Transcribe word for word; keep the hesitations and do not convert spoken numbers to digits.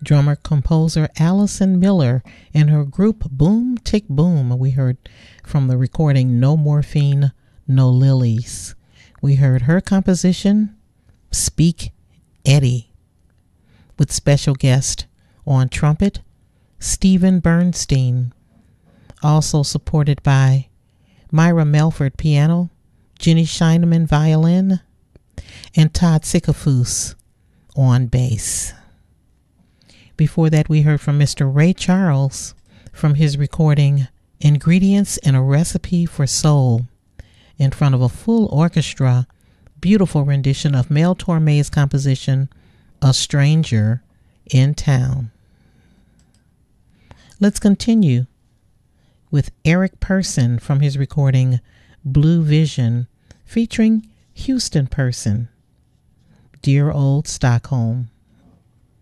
drummer-composer Allison Miller and her group Boom Tick Boom. We heard from the recording No Morphine, No Lilies. We heard her composition, Speak Eddie, with special guest on trumpet, Stephen Bernstein, also supported by Myra Melford piano, Jenny Scheineman violin, and Todd Sikafus on bass. Before that, we heard from Mister Ray Charles from his recording Ingredients in a Recipe for Soul in front of a full orchestra, beautiful rendition of Mel Torme's composition, A Stranger in Town. Let's continue with Eric Person from his recording Blue Vision featuring Houston Person, Dear Old Stockholm.